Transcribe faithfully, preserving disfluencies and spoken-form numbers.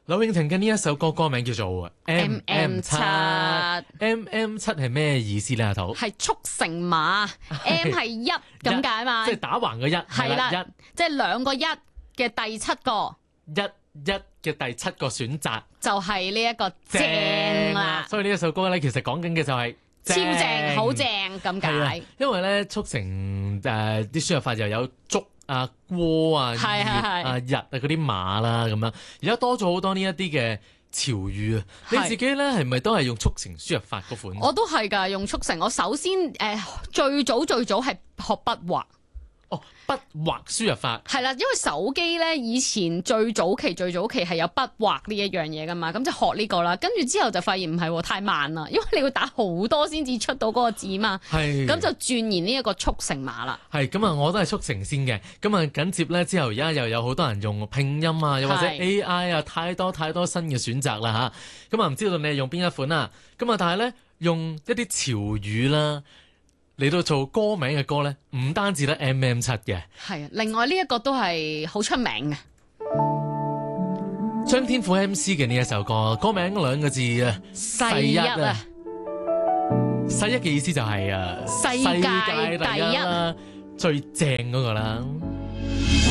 柳永婷嘅呢一首歌歌名叫做 M M 七。M M 七係咩意思咧？阿土係速成碼，M 係一咁解嘛？ 即係打橫嘅一係啦，一即係兩個一嘅第七個一一嘅第七個選擇就係呢一個正啦。 所以呢一首歌咧，其實講緊嘅就係超正，好正咁解。 因為咧速成誒啲輸入法又有足啊、鍋啊、月啊、日啊嗰啲碼啦咁樣，而家多咗好多呢一啲嘅潮語啊！你自己咧係咪都係用速成輸入法嗰款？ 我都係㗎，用速成。我首先誒、呃、最早最早係學筆畫。 哦，筆畫輸入法係啦，因為手機咧以前最早期最早期係有筆畫呢一樣嘢噶嘛，咁就學呢個啦。跟住之後就發現唔係太慢啦，因為你要打好多先至出到嗰個字嘛。係，咁就鑽研呢一個速成碼啦。係， 咁啊，我都係速成先嘅。咁啊，緊接咧之後，而家又有好多人用拼音啊，又或者 A I 啊，太多太多新嘅選擇啦吓。咁啊，唔知道你係用邊一款啊？咁啊，但係咧用一啲潮語啦。嚟到做歌名嘅歌咧，唔單止得 M M 七嘅， 係啊，另外呢一個都係好出名嘅。 張天賦 M C 嘅呢一首歌，歌名兩個字啊， 世一啊， 世一嘅意思就係啊， 世界第一啦， 最正嗰個啦。